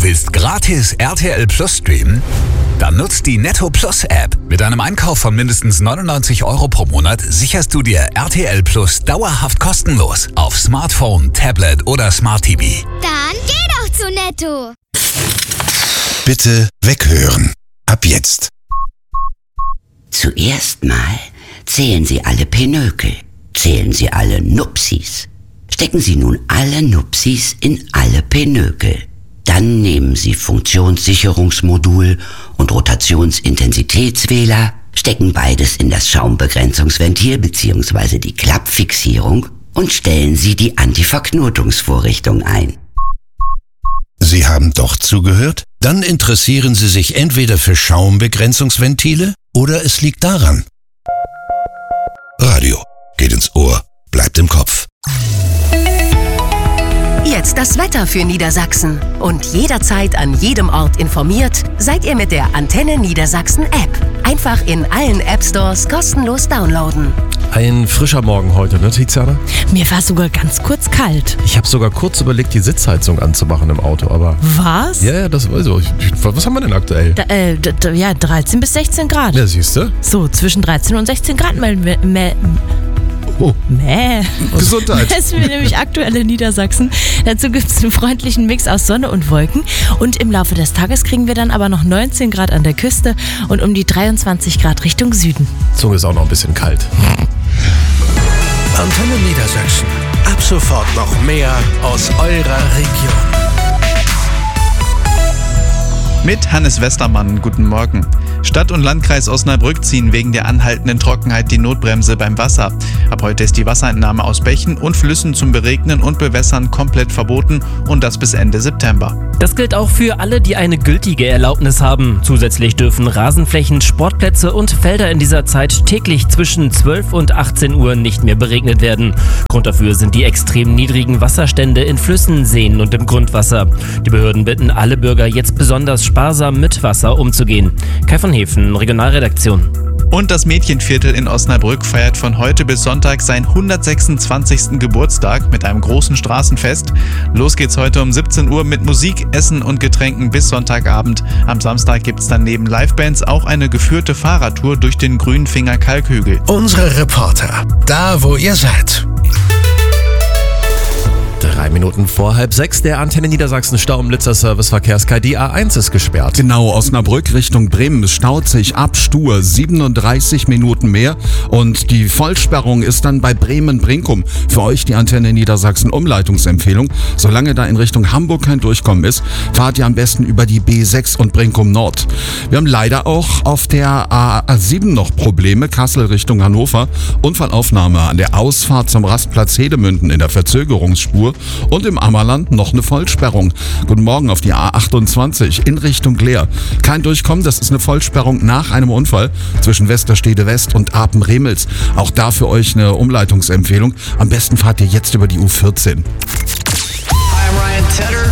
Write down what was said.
willst gratis RTL Plus streamen? Dann nutzt die Netto Plus App. Mit einem Einkauf von mindestens 99 € pro Monat sicherst du dir RTL Plus dauerhaft kostenlos auf Smartphone, Tablet oder Smart TV. Dann geh doch zu Netto. Bitte weghören. Ab jetzt. Zuerst mal zählen Sie alle Pinökel. Zählen Sie alle Nupsis. Stecken Sie nun alle Nupsis in alle Pinökel. Dann nehmen Sie Funktionssicherungsmodul und Rotationsintensitätswähler, stecken beides in das Schaumbegrenzungsventil bzw. die Klappfixierung und stellen Sie die Antiverknotungsvorrichtung ein. Sie haben doch zugehört? Dann interessieren Sie sich entweder für Schaumbegrenzungsventile oder es liegt daran. Radio geht ins Ohr, bleibt im Kopf. Jetzt das Wetter für Niedersachsen. Und jederzeit an jedem Ort informiert, seid ihr mit der Antenne Niedersachsen App. Einfach in allen App-Stores kostenlos downloaden. Ein frischer Morgen heute, ne, Tiziana? Mir war es sogar ganz kurz kalt. Ich habe sogar kurz überlegt, die Sitzheizung anzumachen im Auto, aber... Was? Ja, das war so. Was haben wir denn aktuell? 13 bis 16 Grad. Ja, siehst du? So, zwischen 13 und 16 Grad Gesundheit. Das ist nämlich aktuell in Niedersachsen. Dazu gibt es einen freundlichen Mix aus Sonne und Wolken. Und im Laufe des Tages kriegen wir dann aber noch 19 Grad an der Küste und um die 23 Grad Richtung Süden. Zunge ist auch noch ein bisschen kalt. Antenne Niedersachsen. Ab sofort noch mehr aus eurer Region. Mit Hannes Westermann, guten Morgen. Stadt und Landkreis Osnabrück ziehen wegen der anhaltenden Trockenheit die Notbremse beim Wasser. Ab heute ist die Wasserentnahme aus Bächen und Flüssen zum Beregnen und Bewässern komplett verboten und das bis Ende September. Das gilt auch für alle, die eine gültige Erlaubnis haben. Zusätzlich dürfen Rasenflächen, Sportplätze und Felder in dieser Zeit täglich zwischen 12 und 18 Uhr nicht mehr beregnet werden. Grund dafür sind die extrem niedrigen Wasserstände in Flüssen, Seen und im Grundwasser. Die Behörden bitten alle Bürger jetzt besonders sparsam mit Wasser umzugehen. Kai von Hefen, Regionalredaktion. Und das Mädchenviertel in Osnabrück feiert von heute bis Sonntag seinen 126. Geburtstag mit einem großen Straßenfest. Los geht's heute um 17 Uhr mit Musik, Essen und Getränken bis Sonntagabend. Am Samstag gibt's dann neben Livebands auch eine geführte Fahrradtour durch den Grünfinger Kalkhügel. Unsere Reporter, da wo ihr seid. 3 Minuten vor 5:30, der Antenne Niedersachsen Stau-Blitzer-Service Verkehrskei. Die A1 ist gesperrt. Genau, Osnabrück Richtung Bremen. Es staut sich ab Stur 37 Minuten mehr und die Vollsperrung ist dann bei Bremen-Brinkum. Für euch die Antenne Niedersachsen Umleitungsempfehlung. Solange da in Richtung Hamburg kein Durchkommen ist, fahrt ihr am besten über die B6 und Brinkum Nord. Wir haben leider auch auf der A7 noch Probleme. Kassel Richtung Hannover. Unfallaufnahme an der Ausfahrt zum Rastplatz Hedemünden in der Verzögerungsspur. Und im Ammerland noch eine Vollsperrung. Guten Morgen auf die A28 in Richtung Leer. Kein Durchkommen, das ist eine Vollsperrung nach einem Unfall zwischen Westerstede West und Apen-Remels. Auch da für euch eine Umleitungsempfehlung. Am besten fahrt ihr jetzt über die U14. Hi, I'm Ryan Tedder.